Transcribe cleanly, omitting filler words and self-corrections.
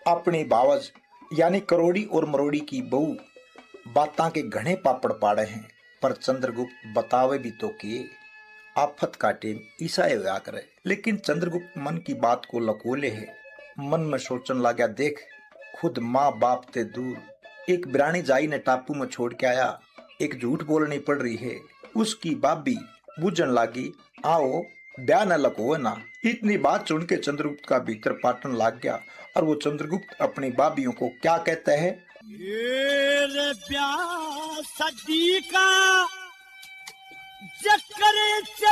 अपनी बावज यानी करोड़ी और मरोड़ी की बहू बातां के घने पापड़ पाड़े हैं, पर चंद्रगुप्त बतावे भी तो किए। आफत काटे ईसाए होया करे, लेकिन चंद्रगुप्त मन की बात को लकोले है। मन में सोचन लाग्या, देख खुद माँ बाप ते दूर एक बिरानी जाई ने टापू में छोड़ के आया, एक झूठ बोलनी पड़ रही है। उसकी बाबी बूझन लागी, आओ ब्याह न लको ना। इतनी बात सुन के चंद्रगुप्त का भीतर पाटन लाग गया, और वो चंद्रगुप्त अपनी बाबियों को क्या कहता है, ये ब्याह सदी का चक्कर